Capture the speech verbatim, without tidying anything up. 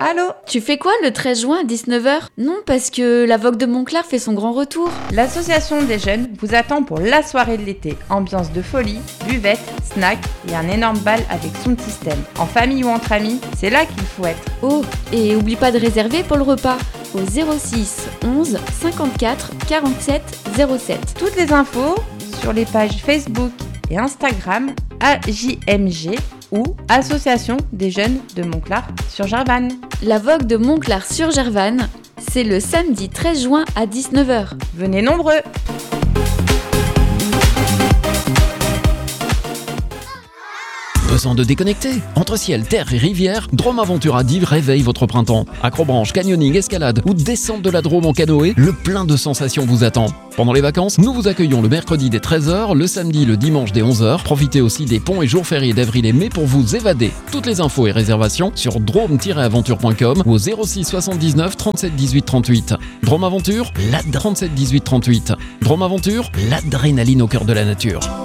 Allô? Tu fais quoi le treize juin à dix-neuf heures? Non, parce que la Vogue de Montclar fait son grand retour. L'association des jeunes vous attend pour la soirée de l'été. Ambiance de folie, buvette, snack et un énorme bal avec sound system. En famille ou entre amis, c'est là qu'il faut être. Oh, et oublie pas de réserver pour le repas au zéro six onze cinquante-quatre quarante-sept zéro sept. Toutes les infos sur les pages Facebook et Instagram A J M G ou Association des jeunes de Montclar sur Gervanne. La Vogue de Montclar sur Gervanne, c'est le samedi treize juin à dix-neuf heures. Venez nombreux! Besoin de déconnecter? Entre ciel, terre et rivière, Drôme Aventure à Dives réveille votre printemps. Acrobranche, canyoning, escalade ou descente de la Drôme en canoë, le plein de sensations vous attend. Pendant les vacances, nous vous accueillons le mercredi dès treize heures, le samedi, le dimanche dès onze heures. Profitez aussi des ponts et jours fériés d'avril et mai pour vous évader. Toutes les infos et réservations sur drôme tiret aventure point com ou au zéro six soixante-dix-neuf trente-sept dix-huit trente-huit. Drôme Aventure, la trente-sept dix-huit trente-huit. Drôme Aventure, l'adrénaline au cœur de la nature.